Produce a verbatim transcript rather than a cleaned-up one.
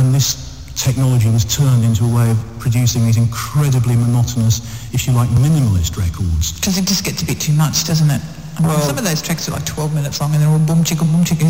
and this technology was turned into a way of producing these incredibly monotonous, if you like, minimalist records. Because it just gets a bit too much, doesn't it? I mean, Well, some of those tracks are like twelve minutes long and they're all boom chicka boom chicka.